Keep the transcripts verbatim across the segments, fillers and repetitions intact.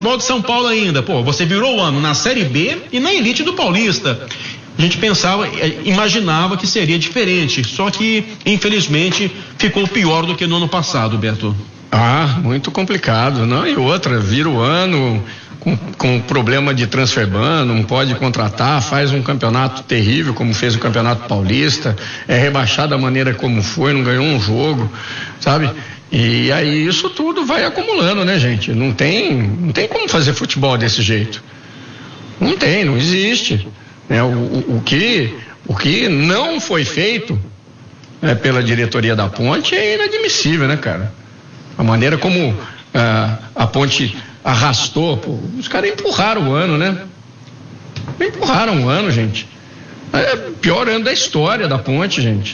Futebol de São Paulo ainda, pô, você virou o ano na Série B e na elite do Paulista. A gente pensava, imaginava que seria diferente, só que infelizmente ficou pior do que no ano passado, Beto. Ah, muito complicado, não? E outra, vira o ano com, com problema de transfer ban, não pode contratar, faz um campeonato terrível como fez o Campeonato Paulista, é rebaixado da maneira como foi, não ganhou um jogo, sabe? E aí isso tudo vai acumulando, né, gente? Não tem, não tem como fazer futebol desse jeito. Não tem, não existe. É, o, o, o, que, o que não foi feito é, pela diretoria da Ponte é inadmissível, né, cara? A maneira como ah, a Ponte arrastou, pô, os caras empurraram o ano, né? Empurraram o ano, gente. É o pior ano da história da Ponte, gente.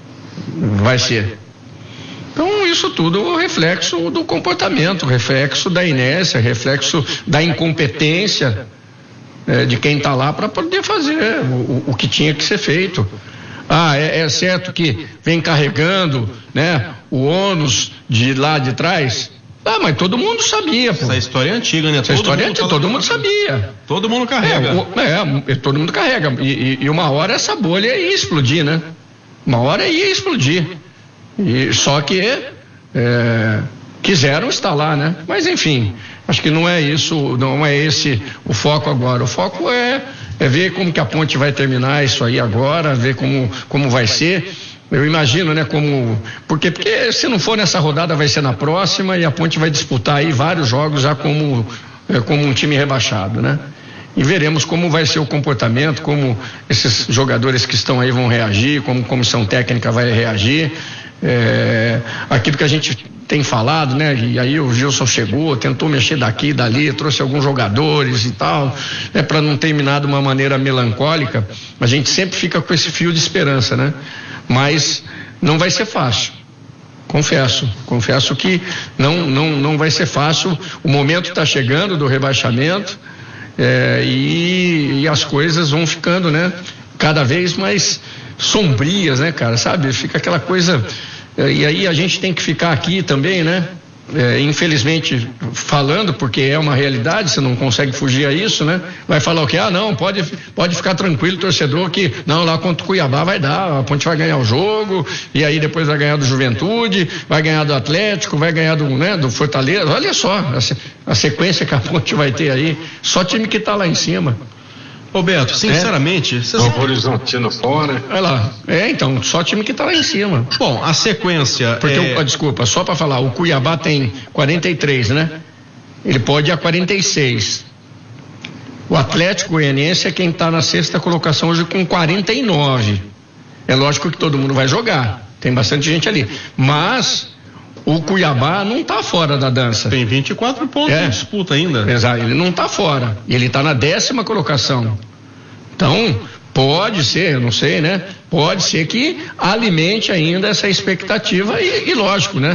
Vai ser. Então isso tudo é um reflexo do comportamento, reflexo da inércia, reflexo da incompetência é, de quem está lá para poder fazer o, o que tinha que ser feito. Ah, é, é certo que vem carregando, né, o ônus de lá de trás. Ah, mas todo mundo sabia, pô. Essa história é antiga, né? Essa todo história é mundo antiga, todo mundo sabia. Todo mundo carrega. É, o, é, todo mundo carrega. E, e uma hora essa bolha ia explodir, né? Uma hora ia explodir. E, só que é, quiseram instalar, né? Mas enfim, acho que não é isso, não é esse o foco agora. O foco é, é ver como que a Ponte vai terminar isso aí agora, ver como, como vai ser. Eu imagino, né, como, porque, porque se não for nessa rodada vai ser na próxima e a Ponte vai disputar aí vários jogos já como, é, como um time rebaixado, né? E veremos como vai ser o comportamento, como esses jogadores que estão aí vão reagir, como a comissão técnica vai reagir. É, aquilo que a gente tem falado, né? E aí o Gilson chegou, tentou mexer daqui e dali, trouxe alguns jogadores e tal, né? Para não terminar de uma maneira melancólica, a gente sempre fica com esse fio de esperança, né? Mas não vai ser fácil. Confesso, confesso que não, não, não vai ser fácil. O momento está chegando do rebaixamento. É, e, e as coisas vão ficando, né, cada vez mais sombrias, né, cara, sabe? Fica aquela coisa, é, e aí a gente tem que ficar aqui também, né, é, infelizmente falando, porque é uma realidade, você não consegue fugir a isso, né? Vai falar o quê? Ah, não, pode, pode ficar tranquilo, torcedor, que não, lá contra o Cuiabá vai dar, a Ponte vai ganhar o jogo, e aí depois vai ganhar do Juventude, vai ganhar do Atlético, vai ganhar do, né, do Fortaleza. Olha só a, a sequência que a Ponte vai ter aí, só time que tá lá em cima. Ô Beto, sinceramente, é? Novo Horizontino fora. Olha lá, é, então, só time que tá lá em cima. Bom, a sequência. Porque, é... o, desculpa, só para falar, o Cuiabá tem quarenta e três, né? Ele pode ir a quarenta e seis. O Atlético Goianiense é quem tá na sexta colocação hoje com quarenta e nove. É lógico que todo mundo vai jogar, tem bastante gente ali. Mas o Cuiabá não tá fora da dança. Tem vinte e quatro pontos é. em disputa ainda. Exato, ele não tá fora. Ele tá na décima colocação. Então, pode ser, eu não sei, né? Pode ser que alimente ainda essa expectativa e, e lógico, né?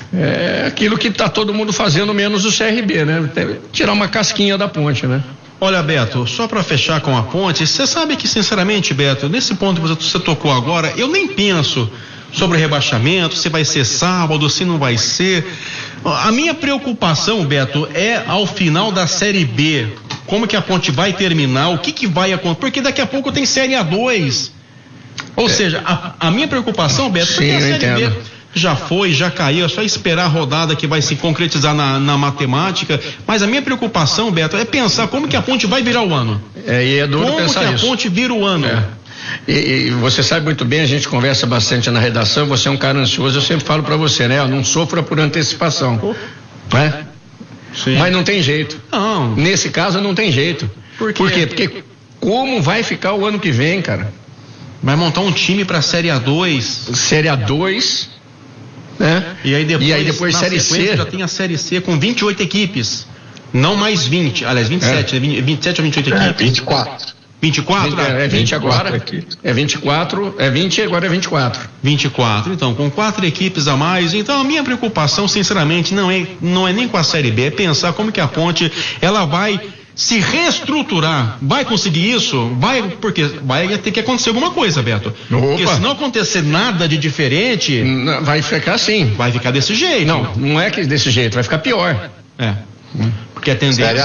É aquilo que tá todo mundo fazendo, menos o C R B, né? Tirar uma casquinha da Ponte, né? Olha, Beto, só para fechar com a Ponte, você sabe que, sinceramente, Beto, nesse ponto que você tocou agora, eu nem penso sobre rebaixamento, se vai ser sábado, se não vai ser. A minha preocupação, Beto, é ao final da Série B, como que a Ponte vai terminar, o que que vai acontecer, porque daqui a pouco tem Série A dois. Ou é. seja, a, a minha preocupação, Beto, Sim, porque a Série entendo. B já foi, já caiu, é só esperar a rodada que vai se concretizar na, na matemática, mas a minha preocupação, Beto, é pensar como que a Ponte vai virar o ano. É, e é duro como pensar que a isso. Ponte vira o ano. É. E, e você sabe muito bem, a gente conversa bastante na redação, você é um cara ansioso, eu sempre falo pra você, né? Não sofra por antecipação, oh. né? Sim. Mas não tem jeito. Não. Nesse caso não tem jeito. Por quê? Por quê? Porque como vai ficar o ano que vem, cara? Vai montar um time pra Série A dois. Série A dois, né? E aí depois, e aí depois na Série C. Já tem a Série C com vinte e oito equipes. Não mais vinte, aliás, vinte e sete, é. né? vinte e sete ou vinte e oito é, equipes? vinte e quatro. vinte e quatro? É, é vinte agora. É vinte e quatro, é vinte e agora é vinte e quatro. vinte e quatro, então, com quatro equipes a mais. Então, a minha preocupação, sinceramente, não é, não é nem com a Série B, é pensar como que a Ponte, ela vai se reestruturar. Vai conseguir isso? Vai, porque vai ter que acontecer alguma coisa, Beto. Opa. Porque se não acontecer nada de diferente, vai ficar assim. Vai ficar desse jeito. Não, não é que desse jeito, vai ficar pior. É. Porque a tendência